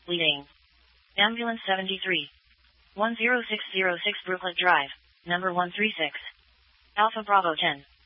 leading. Ambulance 73. 10606 Brooklet Drive, number 136. Alpha Bravo 10.